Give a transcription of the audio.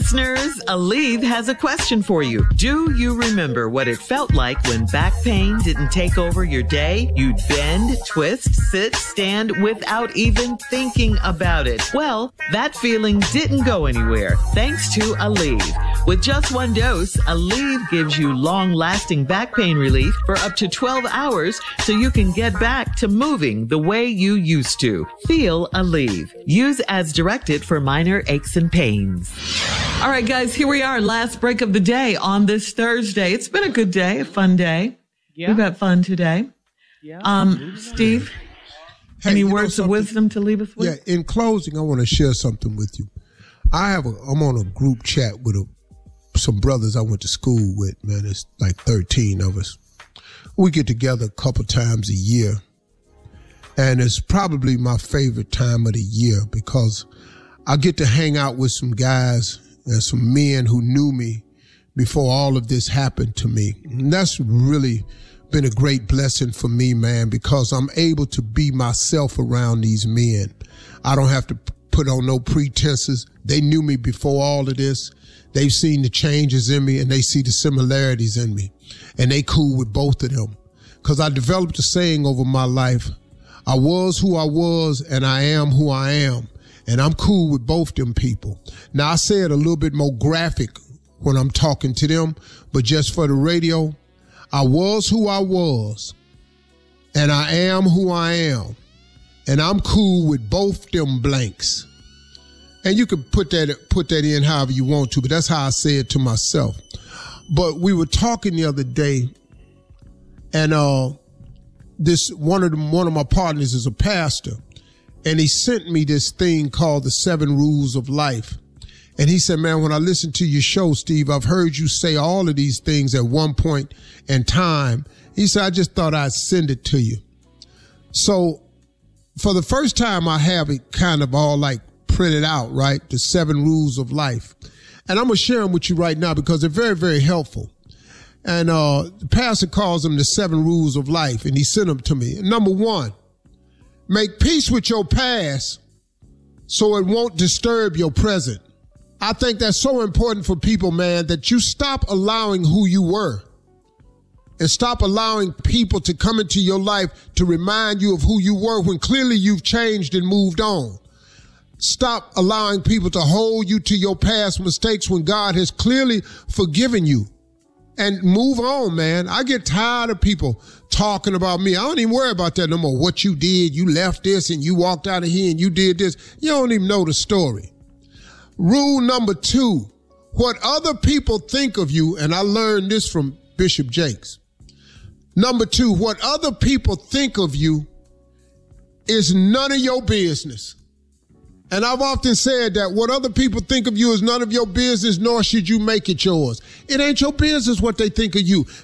Listeners, Aleve has a question for you. Do you remember what it felt like when back pain didn't take over your day? You'd bend, twist, sit, stand without even thinking about it. Well, that feeling didn't go anywhere thanks to Aleve. With just one dose, Aleve gives you long-lasting back pain relief for up to 12 hours so you can get back to moving the way you used to. Feel Aleve. Use as directed for minor aches and pains. All right, guys, here we are. Last break of the day on this Thursday. It's been a good day, a fun day. Yeah. We've had fun today. Yeah. Steve, any words of wisdom to leave us with? Yeah, in closing, I want to share something with you. I'm on a group chat with some brothers I went to school with, man. It's like 13 of us. We get together a couple times a year. And it's probably my favorite time of the year because I get to hang out with some guys and some men who knew me before all of this happened to me. And that's really been a great blessing for me, man, because I'm able to be myself around these men. I don't have to put on no pretenses. They knew me before all of this. They've seen the changes in me and they see the similarities in me. And they cool with both of them. Because I developed a saying over my life. I was who I was and I am who I am. And I'm cool with both them people. Now, I say it a little bit more graphic when I'm talking to them, but just for the radio, I was who I was and I am who I am. And I'm cool with both them blanks. And you can put that in however you want to, but that's how I say it to myself. But we were talking the other day, and one of my partners is a pastor, and he sent me this thing called the 7 Rules of Life. And he said, man, when I listen to your show, Steve, I've heard you say all of these things at one point in time. He said, I just thought I'd send it to you. So for the first time, I have it kind of all like printed out, right? The 7 Rules of Life. And I'm going to share them with you right now because they're very, very helpful. And the pastor calls them the 7 Rules of Life, and he sent them to me. Number 1, make peace with your past so it won't disturb your present. I think that's so important for people, man, that you stop allowing who you were and stop allowing people to come into your life to remind you of who you were when clearly you've changed and moved on. Stop allowing people to hold you to your past mistakes when God has clearly forgiven you. And move on, man. I get tired of people talking about me. I don't even worry about that no more. What you did, you left this and you walked out of here and you did this. You don't even know the story. Rule number 2, what other people think of you, and I learned this from Bishop Jakes. Number 2, what other people think of you is none of your business. And I've often said that what other people think of you is none of your business, nor should you make it yours. It ain't your business what they think of you.